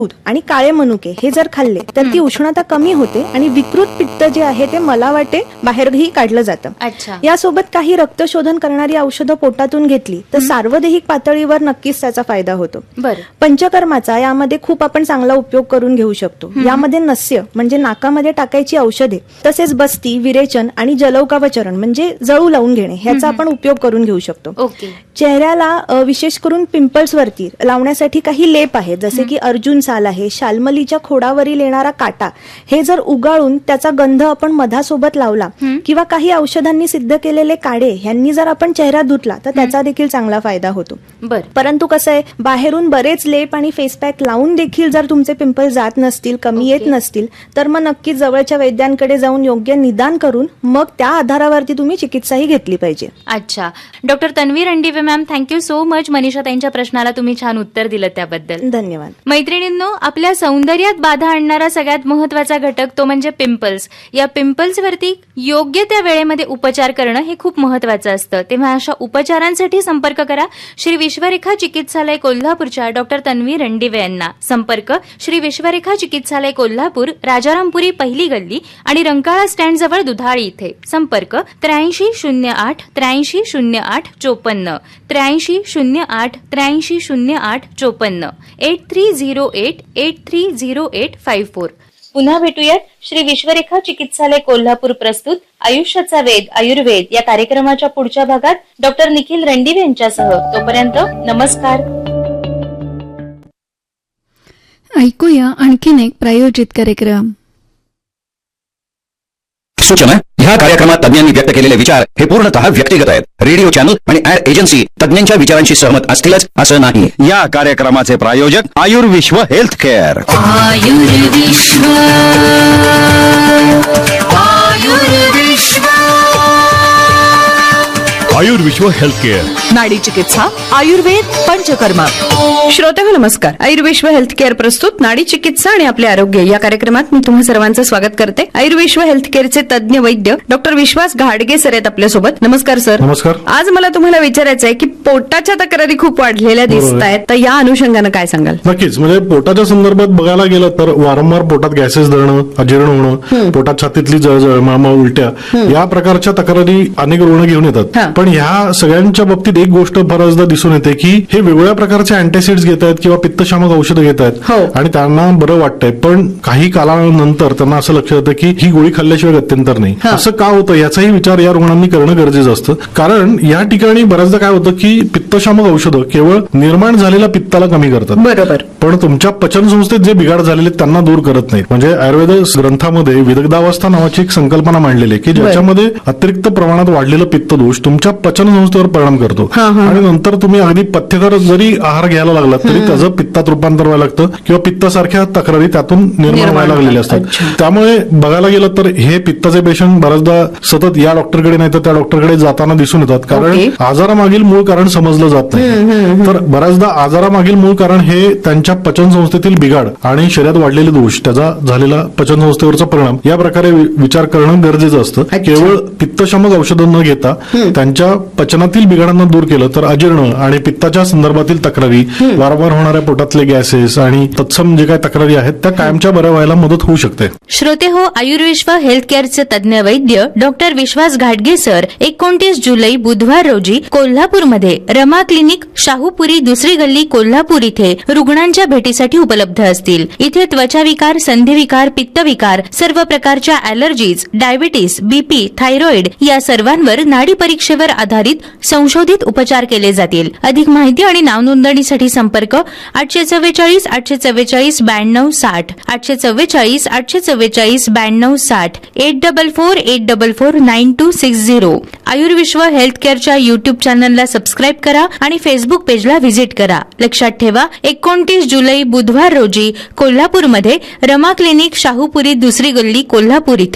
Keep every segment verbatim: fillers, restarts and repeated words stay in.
आणि काळे मनुके हे जर खाल्ले तर ती उष्णता कमी होते आणि विकृत पित्त जे आहे ते मला वाटते बाहेरही काढलं जातं. यासोबत काही रक्तशोधन करणारी औषधं पोटातून घेतली तर सार्वदेहिक पातळीवर नक्कीच त्याचा फायदा होतो. पंचकर्माचा यामध्ये खूप आपण चांगला उपयोग करून घेऊ शकतो. यामध्ये नस्य म्हणजे नाकामध्ये टाकायची औषधे, तसेच बस्ती, विरेचन आणि जलौकावचरण म्हणजे जळू लावून घेणे ह्याचा आपण उपयोग करून घेऊ शकतो. चेहऱ्याला विशेष करून पिंपल्स वरती लावण्यासाठी काही लेप आहेत, जसे की अर्जुन साल आहे, शाल्मलीच्या खोडावरील येणारा काटा, हे जर उगाळून त्याचा गंध आपण मधासोबत लावला किंवा काही औषधांनी सिद्ध केलेले काढे ह्यांनी जर आपण चेहरा धुतला तर त्याचा देखील चांगला फायदा होतो. परंतु कसं आहे, बाहेरून बरेच लेप आणि फेस पॅक लावून देखील जर तुमचे पिंपल जात नसतील, कमी येत नसतील, तर मग नक्कीच जवळच्या वैद्यांकडे जाऊन योग्य निदान करून मग त्या आधारावरती तुम्ही चिकित्साही घेतली पाहिजे. अच्छा, doctor Tanvi Randive ma'am, thank you so much. Manisha ताईंच्या प्रश्नाला तुम्ही छान उत्तर दिलं त्याबद्दल धन्यवाद. मैत्रिणींनो, आपल्या सौंदर्यात बाधा आणणारा सगळ्यात महत्वाचा घटक तो म्हणजे पिंपल्स. या पिंपल्स वरती योग्य त्या वेळेमध्ये उपचार करणं हे खूप महत्वाचं असतं. तेव्हा अशा उपचारांसाठी संपर्क करा श्री विश्वरेखा चिकित्सालय कोल्हापूरच्या डॉक्टर तन्वी रणदिवे यांना. संपर्क श्री विश्वरेखा चिकित्सालय कोल्हापूर, राजारामपुरी पहिली गल्ली आणि रंकाळा स्टँड जवळ दुधाळी इथे. संपर्क त्र्याऐंशी शून्य आठ त्र्याऐंशी शून्य आठ चोपन्न त्र्याऐंशी शून्य आठ त्र्याऐंशी शून्य आठ चोपन्न eight three zero eight eight three zero eight five four. पुन्हा भेटूयात श्री विश्वरेखा चिकित्सालय कोल्हापूर प्रस्तुत आयुष्याचा वेध आयुर्वेद या कार्यक्रमाच्या पुढच्या भागात डॉक्टर निखिल रणदिवे यांच्यासह. तोपर्यंत नमस्कार. ऐकूया आणखीन एक प्रायोजित कार्यक्रम. सूचना: ह्या कार्यक्रमात तज्ञांनी व्यक्त केलेले विचार हे पूर्णतः व्यक्तिगत आहेत. रेडिओ चॅनल आणि ऍड एजन्सी तज्ञांच्या विचारांशी सहमत असतीलच असं नाही. या कार्यक्रमाचे प्रायोजक Ayurvishwa health care. Ayurvishwa Ayurvishwa Ayurvishwa health care, नाडी चिकित्सा, आयुर्वेद, पंचकर्मा. श्रोतेहो नमस्कार. आयुर्विश्व हेल्थ केअर प्रस्तुत नाडी चिकित्सा आणि आपले आरोग्य या कार्यक्रमात मी तुम्हा सर्वांचं स्वागत करते. आयुर्विश्व हेल्थ केअरचे तज्ञ वैद्य डॉक्टर विश्वास घाडगे सर आहेत आपल्यासोबत. नमस्कार सर. नमस्कार. आज मला तुम्हाला विचारायचं आहे की पोटाच्या तक्रारी खूप वाढलेल्या दिसत आहेत, तर या अनुषंगानं काय सांगाल? नक्कीच. म्हणजे पोटाच्या संदर्भात बघायला गेलं तर वारंवार पोटात गॅसेस धरणं, अजीर्ण होणं, पोटात छातीतली जळजळ, मळमळ, उलट्या या प्रकारच्या तक्रारी अनेक रुग्ण घेऊन येतात. पण ह्या सगळ्यांच्या बाबतीत एक गोष्ट बऱ्याचदा दिसून येते की हे वेगवेगळ्या प्रकारचे अँटासिड्स घेत आहेत किंवा पित्तशामक औषधं घेत आहेत आणि त्यांना बरं वाटतंय, पण काही कालानंतर त्यांना असं लक्षात येतं की ही गोळी खाल्ल्याशिवाय गत्यंतर नाही. असं का होतं याचाही विचार या रुग्णांनी करणं गरजेचं असतं. कारण या ठिकाणी बऱ्याचदा काय होतं की पित्तशामक औषधं केवळ निर्माण झालेल्या पित्ताला कमी करतात, बरोबर, पण तुमच्या पचनसंस्थेत जे बिघाड झालेले त्यांना दूर करत नाहीत. म्हणजे आयुर्वेद ग्रंथामध्ये विदग्धावस्था नावाची एक संकल्पना मांडलेली आहे की ज्याच्यामध्ये अतिरिक्त प्रमाणात वाढलेलं पित्तदोष तुमच्या पचनसंस्थेवर परिणाम करतो आणि नंतर तुम्ही अगदी पथ्यकर जरी आहार घ्यायला लागलात तरी त्याचं पित्तात रूपांतर व्हायला लागतं किंवा पित्तासारख्या तक्रारी त्यातून निर्माण व्हायला लागलेल्या असतात. त्यामुळे बघायला गेलं तर हे पित्ताचे पेशंट बऱ्याचदा सतत या डॉक्टरकडे नाही तर त्या डॉक्टरकडे जाताना दिसून येतात, कारण आजारामागील मूळ कारण समजलं जात नाही. तर बऱ्याचदा आजारामागील मूळ कारण हे त्यांच्या पचनसंस्थेतील बिघाड आणि शरीरात वाढलेले दोष, त्याचा झालेला पचनसंस्थेवरचा परिणाम या प्रकारे विचार करणं गरजेचं असतं. केवळ पित्तशामक औषधं न घेता त्यांच्या पचनातील बिघाडांना दूर केलं तर अजीर्ण आणि पित्ताच्या संदर्भातील तक्रारी, वारंवार होणाऱ्या पोटातले गॅसेस आणि तत्सम जे काही तक्रारी आहेत त्या कायमच्या बऱ्या व्हायला मदत होऊ शकते. श्रोते हो, आयुर्विश्व हेल्थ केअरचे तज्ञ वैद्य डॉक्टर विश्वास घाडगे सर एकोणतीस जुलै बुधवार रोजी कोल्हापूरमध्ये रमा क्लिनिक, शाहूपुरी दुसरी गल्ली, कोल्हापूर इथे रुग्णांच्या भेटीसाठी उपलब्ध असतील. इथे त्वचाविकार, संधिविकार, पित्तविकार, सर्व प्रकारच्या अॅलर्जीज, डायबिटीस, बीपी, थायरॉइड या सर्वांवर नाडी परीक्षेवर आधारित संशोधित उपचार केले जातील. अधिक माहिती आणि नाव नोंदणीसाठी संपर्क आठशे चव्वेचाळीस आठशे चव्वेचाळीस ब्याण्णव साठ आठशे चव्वेचाळीस आठशे चव्वेचाळीस ब्याण्णव साठ eight double four eight double four nine to six zero. Ayurvishwa health केअरच्या YouTube चॅनलला सबस्क्राईब करा आणि फेसबुक पेजला व्हिजिट करा. लक्षात ठेवा, एकोणतीस जुलै बुधवार रोजी कोल्हापूरमध्ये रमा क्लिनिक, शाहूपुरी दुसरी गल्ली, कोल्हापूर इथे.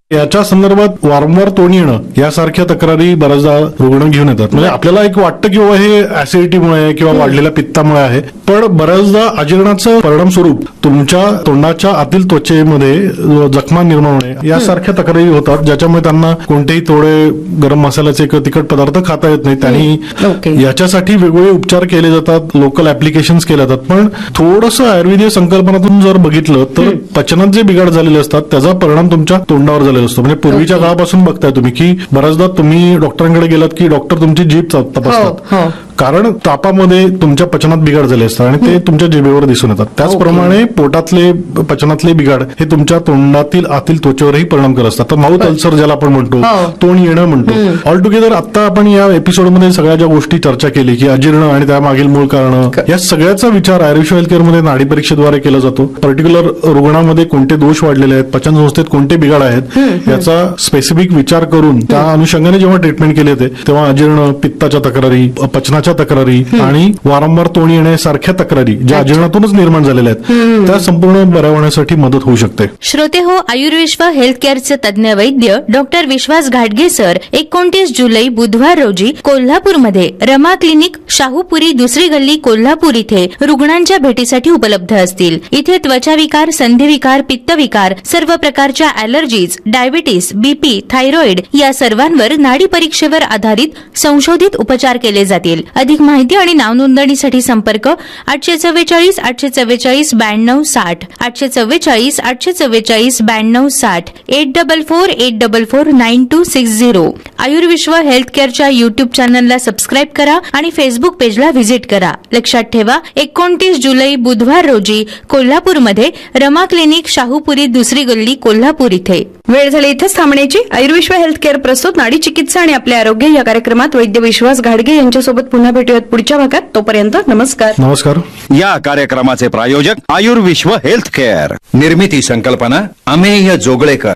याच्या संदर्भात वारंवार तोंड येणं यासारख्या तक्रारी बऱ्याचदा रुग्ण घेऊन येतात. म्हणजे आपल्याला एक वाटतं की बाबा हे ऍसिडिटीमुळे किंवा वाढलेल्या पित्तामुळे आहे, पण बऱ्याचदा अजीर्णाचं परिणाम स्वरूप तुमच्या तोंडाच्या आतील त्वचेमध्ये जखमा निर्माण होणे यासारख्या तक्रारी होतात, ज्याच्यामुळे त्यांना कोणतेही थोडे गरम मसाल्याचे किंवा तिखट पदार्थ खाता येत नाही. त्यांनी याच्यासाठी वेगवेगळे उपचार केले जातात, लोकल ऍप्लिकेशन्स केले जातात. पण थोडंसं आयुर्वेदीय संकल्पनातून जर बघितलं तर पचनात जे बिघाड झालेले असतात त्याचा परिणाम तुमच्या तोंडावर झालेला असतो. म्हणजे पूर्वीच्या काळापासून बघताय तुम्ही की बऱ्याचदा तुम्ही डॉक्टरांकडे गेलात की डॉक्टर तुमची जीभ तपासतात, कारण तापामध्ये तुमच्या पचनात बिघाड झाले असतात आणि ते तुमच्या जिभेवर दिसून येतात. त्याचप्रमाणे पोटातले पचनातले बिघाड हे तुमच्या तोंडातील आतील त्वचेवरही परिणाम करत असतात. तर माउथ अल्सर ज्याला आपण म्हणतो, तोंड येणं म्हणतो. ऑल टुगेदर आता आपण या एपिसोडमध्ये सगळ्या ज्या गोष्टी चर्चा केली की अजीर्ण आणि त्यामागील मूळ कारण, या सगळ्याचा विचार आयुर्वेद हेल्थ केअरमध्ये नाडी परीक्षेद्वारे केला जातो. पर्टिक्युलर रुग्णामध्ये कोणते दोष वाढलेले आहेत, पचन संस्थेत कोणते बिघाड आहेत याचा स्पेसिफिक विचार करून त्या अनुषंगाने जेव्हा ट्रीटमेंट केली जाते तेव्हा अजीर्ण, पित्ताच्या तक्रारी, पचनाच्या तक्रारी आणि वारंवार तोंड येण्यासारख्या तक्रारी ज्या अजीर्णातूनच निर्माण झालेल्या आहेत त्या संपूर्ण बऱ्या होण्यासाठी मदत होऊ शकते. श्रोते हो, आयुर्विश्व हेल्थ केअरचे तज्ञ वैद्य डॉक्टर विश्वास घाटगे सर एकोणतीस जुलै बुधवार रोजी कोल्हापूरमध्ये रमा क्लिनिक, शाहूपुरी, दुसरी गल्ली, कोल्हापूर इथे रुग्णांच्या भेटीसाठी उपलब्ध असतील. इथे त्वचाविकार, संधिविकार, पित्तविकार, सर्व प्रकारच्या अॅलर्जीज, डायबिटीस, बीपी, थायरॉइड या सर्वांवर नाडी परीक्षेवर आधारित संशोधित उपचार केले जातील. अधिक माहिती आणि नाव नोंदणीसाठी संपर्क आठशे चव्वेचाळीस आठशे चव्वेचाळीस ब्याण्णव साठ आठशे चव्वेचाळीस आठशे चव्वेचाळीस ब्याण्णव साठ eight double four eight double four nine to six zero. Ayurvishwa health केअरच्या YouTube चॅनलला सबस्क्राईब करा आणि फेसबुक पेजला व्हिजिट करा. लक्षात ठेवा, एकोणतीस जुलै बुधवार रोजी कोल्हापूरमध्ये रमा क्लिनिक, शाहूपुरी, दुसरी गल्ली, कोल्हापूर इथे. वेळ झाली इथेच थांबण्याची. आयुर्विश्व हेल्थ केअर प्रस्तुत नाडी चिकित्सा आणि आपले आरोग्य या कार्यक्रमात वैद्य विश्वास घाटगे यांच्यासोबत पुन्हा भेटूयात पुढच्या भागात. तोपर्यंत नमस्कार. नमस्कार. या कार्यक्रमाचे प्रायोजक आयुर्विश्व हेल्थ केअर. निर्मिती संकल्पना अमेय जोगळेकर.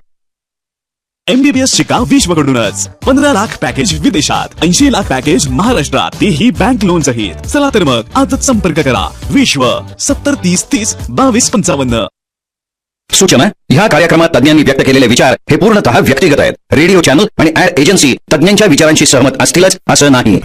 एमबीबीएस शिका विश्वकडूनच. पंधरा लाख पॅकेज विदेशात, ऐंशी लाख पॅकेज महाराष्ट्रात, तेही बँक लोन सहित. चला तर मग आजच संपर्क करा. विश्व सत्तर तीस तीस बावीस पंचावन्न. सूचना, ह्या कार्यक्रमात तज्ञांनी व्यक्त केलेले विचार हे पूर्णतः व्यक्तिगत आहेत. रेडिओ चॅनल आणि ऍड एजन्सी तज्ञांच्या विचारांशी सहमत असतीलच असं नाही.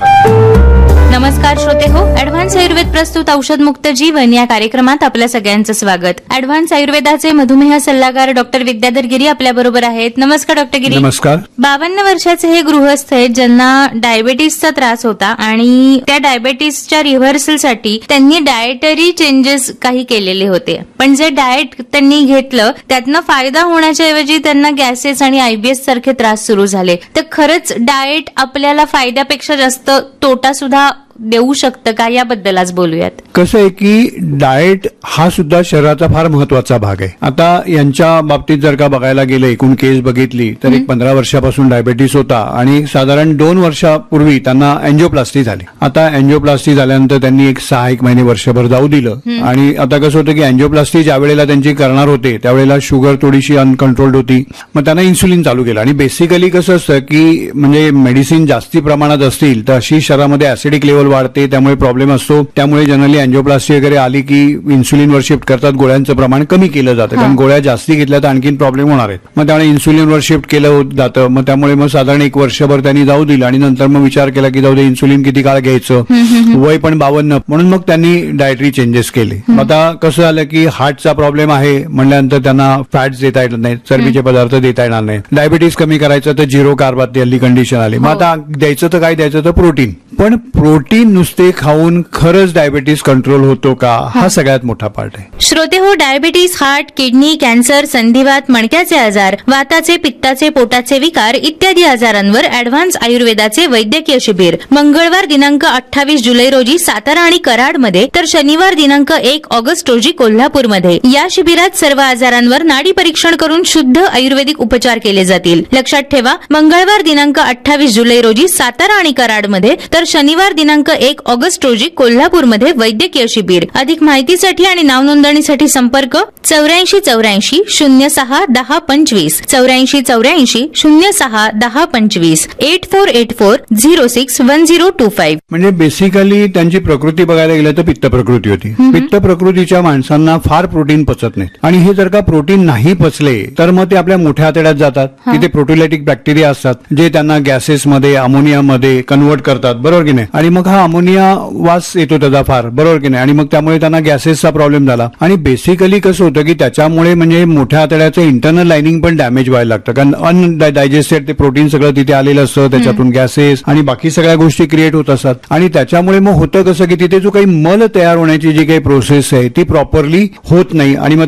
नमस्कार श्रोते हो, ऍडव्हान्स आयुर्वेद प्रस्तुत औषध मुक्त जीवन या कार्यक्रमात आपल्या सगळ्यांचं स्वागत. ऍडव्हान्स आयुर्वेदाचे मधुमेह सल्लागार डॉक्टर विद्याधर गिरी आपल्या बरोबर आहेत. नमस्कार डॉक्टर गिरी. नमस्कार. बावन्न वर्षाचे हे गृहस्थ आहेत ज्यांना डायबेटीसचा त्रास होता आणि त्या डायबेटीसच्या रिव्हर्सलसाठी त्यांनी डाएटरी चेंजेस काही केलेले होते, पण जे डाएट त्यांनी घेतलं त्यातनं फायदा होण्याच्या ऐवजी त्यांना गॅसेस आणि आयबीएस सारखे त्रास सुरू झाले. तर खरंच डाएट आपल्याला फायद्यापेक्षा जास्त तोटा सुद्धा देऊ शकतं का, याबद्दल आज बोलूयात. कसं आहे की डाएट हा सुद्धा शरीराचा फार महत्वाचा भाग आहे. आता यांच्या बाबतीत जर का बघायला गेलं, एकूण केस बघितली तर एक पंधरा वर्षापासून डायबेटीस होता आणि साधारण दोन वर्षापूर्वी त्यांना अँजिओप्लास्टी झाली. आता अँजिओप्लास्टी झाल्यानंतर त्यांनी एक सहा एक महिने वर्षभर जाऊ दिलं आणि आता कसं होतं की अँजिओप्लास्टी ज्या वेळेला त्यांची करणार होते त्यावेळेला शुगर थोडीशी अनकंट्रोल्ड होती, मग त्यांना इन्सुलिन चालू केलं. आणि बेसिकली कसं असतं की म्हणजे मेडिसिन जास्ती प्रमाणात असतील तर अशी शरीरामध्ये ऍसिडिक लेवल वाढते, त्यामुळे प्रॉब्लेम असतो. त्यामुळे जनरली अँजिओप्लास्टी वगैरे आली की इन्सुलिनवर शिफ्ट करतात, गोळ्यांचं प्रमाण कमी केलं जातं, कारण गोळ्या जास्ती घेतल्या तर आणखीन प्रॉब्लेम होणार आहेत. मग त्यामुळे इन्सुलिनवर शिफ्ट केलं जातं. मग त्यामुळे मग साधारण एक वर्षभर त्यांनी जाऊ दिलं आणि नंतर मग विचार केला की जाऊ दे, इन्सुलिन किती काळ घ्यायचं, वय पण बावन्न, म्हणून मग त्यांनी डायटरी चेंजेस केले. आता कसं झालं की हार्टचा प्रॉब्लेम आहे म्हणल्यानंतर त्यांना फॅट्स देता येत नाहीत, चरबीचे पदार्थ देता येणार नाही. डायबिटीस कमी करायचं तर झिरो कार्बात हल्ली कंडिशन आली. मग आता द्यायचं तर काय द्यायचं तर प्रोटीन. पण प्रोटीन नुसते खाऊन खरंच डायबिटीस कंट्रोल होतो का, हा सगळ्यात मोठा पार्ट आहे. श्रोते हो, डायबिटीस, हार्ट, किडनी, कॅन्सर, संधिवात, मणक्याचे आजार, वाताचे, पित्ताचे, पोटाचे विकार इत्यादी आजारांवर ऍडव्हान्स आयुर्वेदाचे वैद्यकीय शिबिर मंगळवार दिनांक अठ्ठावीस जुलै रोजी सातारा आणि कराडमध्ये, तर शनिवार दिनांक एक ऑगस्ट रोजी कोल्हापूरमध्ये. या शिबिरात सर्व आजारांवर नाडी परीक्षण करून शुद्ध आयुर्वेदिक उपचार केले जातील. लक्षात ठेवा, मंगळवार दिनांक अठ्ठावीस जुलै रोजी सातारा आणि कराडमध्ये, तर शनिवार दिनांक दिनांक एक ऑगस्ट रोजी कोल्हापूरमध्ये वैद्यकीय शिबिर. अधिक माहितीसाठी आणि नाव नोंदणीसाठी संपर्क चौऱ्याऐंशी चौऱ्याऐंशी शून्य सहा दहा पंचवीस चौऱ्याऐंशी चौऱ्याऐंशी शून्य सहा दहा पंचवीस eight four eight four zero six one zero to five. म्हणजे बेसिकली त्यांची प्रकृती बघायला गेलं तर पित्त प्रकृती होती. पित्त प्रकृतीच्या माणसांना फार प्रोटीन पचत नाहीत आणि हे जर का प्रोटीन नाही पचले तर मग ते आपल्या मोठ्या आतड्यात जातात. तिथे प्रोटीलायटिक बॅक्टेरिया असतात जे त्यांना गॅसेसमध्ये अमोनियामध्ये कन्व्हर्ट करतात, बरोबर की नाही. आणि मग हा अमोनिया वास येतो त्याचा फार, बरोबर की नाही. आणि मग त्यामुळे त्यांना गॅसेसचा प्रॉब्लेम झाला. आणि बेसिकली कसं होतं की त्याच्यामुळे म्हणजे मोठ्या आतड्याचं इंटरनल लाइनिंग पण डॅमेज व्हायला लागतं, कारण अनडायजेस्टेड ते प्रोटीन सगळं तिथे आलेलं असतं, त्याच्यातून गॅसेस आणि बाकी सगळ्या गोष्टी क्रिएट होत असतात. आणि त्याच्यामुळे मग होतं कसं की तिथे जो काही मल तयार होण्याची जी काही प्रोसेस आहे ती प्रॉपरली होत नाही आणि मग